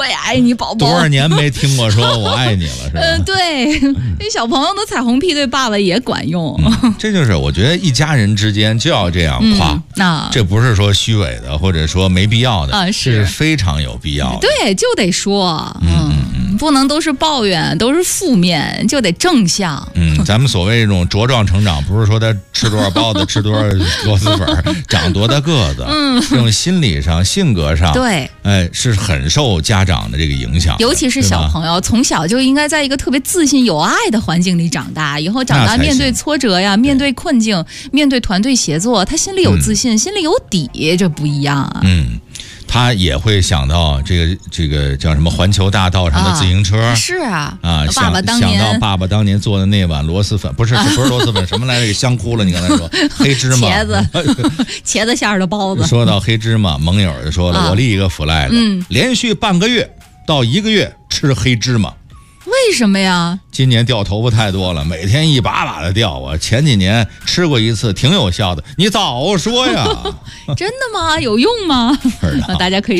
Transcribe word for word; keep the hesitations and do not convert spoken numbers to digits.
也爱你宝宝。 多少年没听过说我爱你了，是吧？ 呃，对，那小朋友的彩虹屁对爸爸也管用。 嗯、这就是我觉得一家人之间就要这样夸， 嗯、那这不是说虚伪的，或者说没必要的， 啊、 是是非常有必要的。 对，就得说，嗯。嗯，不能都是抱怨，都是负面，就得正向。 嗯，咱们所谓这种茁壮成长，不是说他吃多少包子，吃多少螺蛳粉，长多大个子，嗯，这种心理上、性格上， 对， 哎，是很受家长的这个影响。 尤其是小朋友，从小就应该在一个特别自信、有爱的环境里长大，以后长大面对挫折呀，面对困境，面对团队协作，他心里有自信，嗯、心里有底，这不一样啊。 嗯。他也会想到这个这个叫什么环球大道上的自行车， 啊是啊啊， 爸爸当年想到爸爸当年做的那碗螺蛳粉，不是不是螺蛳粉，什么来着？给香哭了。你刚才说黑芝麻茄子，茄子馅儿的包子。 说到黑芝麻，盟友就说了，啊、我立一个 flag，嗯，连续半个月到一个月吃黑芝麻。 为什么呀？ 今年掉头发太多了，每天一把把的掉。我前几年吃过一次，挺有效的。你早说呀！ 真的吗？有用吗？大家可以。